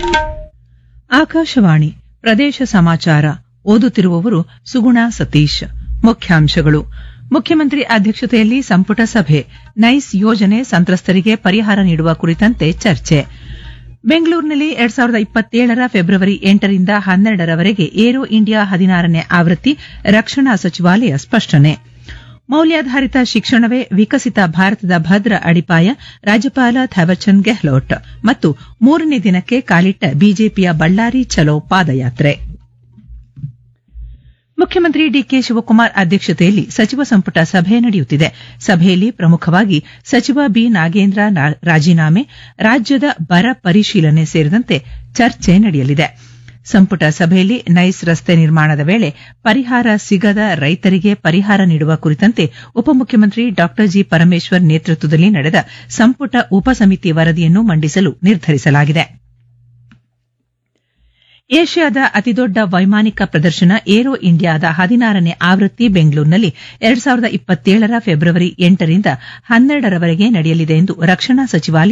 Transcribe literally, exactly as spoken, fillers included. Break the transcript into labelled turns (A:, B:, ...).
A: ಆಕಾಶವಾಣಿ ಪ್ರದೇಶ ಸಮಾಚಾರ ಓದುತ್ತಿರುವವರು ಸುಗುಣಾ ಸತೀಶ್. ಮುಖ್ಯಾಂಶಗಳು. ಮುಖ್ಯಮಂತ್ರಿ ಅಧ್ಯಕ್ಷತೆಯಲ್ಲಿ ಸಂಪುಟ ಸಭೆ. ನೈಸ್ ಯೋಜನೆ ಸಂತ್ರಸ್ತರಿಗೆ ಪರಿಹಾರ ನೀಡುವ ಕುರಿತಂತೆ ಚರ್ಚೆ. ಬೆಂಗಳೂರಿನಲ್ಲಿ ಎರಡ್ ಸಾವಿರದ ಇಪ್ಪತ್ತೇಳರ ಫೆಬ್ರವರಿ ಎಂಟರಿಂದ ಹನ್ನೆರಡರವರೆಗೆ ಏರೋ ಇಂಡಿಯಾ ಹದಿನಾರನೇ ಆವೃತ್ತಿ, ರಕ್ಷಣಾ ಸಚಿವಾಲಯ ಸ್ಪಷ್ಟನೆ. ಮೌಲ್ಯಾಧಾರಿತ ಶಿಕ್ಷಣವೇ ವಿಕಸಿತ ಭಾರತದ ಭದ್ರ ಅಡಿಪಾಯ, ರಾಜ್ಯಪಾಲ ಥಾವರ್ಚಂದ್ ಗೆಹ್ಲೋಟ್. ಮತ್ತು ಮೂರನೇ ದಿನಕ್ಕೆ ಕಾಲಿಟ್ಟ ಬಿಜೆಪಿಯ ಬಳ್ಳಾರಿ ಚಲೋ ಪಾದಯಾತ್ರೆ. ಮುಖ್ಯಮಂತ್ರಿ ಡಿಕೆ ಶಿವಕುಮಾರ್ ಅಧ್ಯಕ್ಷತೆಯಲ್ಲಿ ಸಚಿವ ಸಂಪುಟ ಸಭೆ ನಡೆಯುತ್ತಿದೆ. ಸಭೆಯಲ್ಲಿ ಪ್ರಮುಖವಾಗಿ ಸಚಿವ ಬಿ ನಾಗೇಂದ್ರ ರಾಜೀನಾಮೆ, ರಾಜ್ಯದ ಬರ ಪರಿಶೀಲನೆ ಸೇರಿದಂತೆ ಚರ್ಚೆ ನಡೆಯಲಿದೆ. ಸಂಪುಟ ಸಭೆಯಲ್ಲಿ ನೈಸ್ ರಸ್ತೆ ನಿರ್ಮಾಣದ ವೇಳೆ ಪರಿಹಾರ ಸಿಗದ ರೈತರಿಗೆ ಪರಿಹಾರ ನೀಡುವ ಕುರಿತಂತೆ ಉಪಮುಖ್ಯಮಂತ್ರಿ ಡಾ ಜಿ ಪರಮೇಶ್ವರ್ ನೇತೃತ್ವದಲ್ಲಿ ನಡೆದ ಸಂಪುಟ ಉಪಸಮಿತಿ ವರದಿಯನ್ನು ಮಂಡಿಸಲು ನಿರ್ಧರಿಸಲಾಗಿದೆ. ಏಷ್ಯಾದ ಅತಿದೊಡ್ಡ ವೈಮಾನಿಕ ಪ್ರದರ್ಶನ ಏರೋ ಇಂಡಿಯಾದ ಹದಿನಾರನೇ ಆವೃತ್ತಿ ಬೆಂಗಳೂರಿನಲ್ಲಿ ಎರಡ್ ಸಾವಿರದ ಇಪ್ಪತ್ತೇಳರ ಫೆಬ್ರವರಿ ಎಂಟರಿಂದ ಹನ್ನೆರಡರವರೆಗೆ ನಡೆಯಲಿದೆ ಎಂದು ರಕ್ಷಣಾ ಸಚಿವಾಲಯ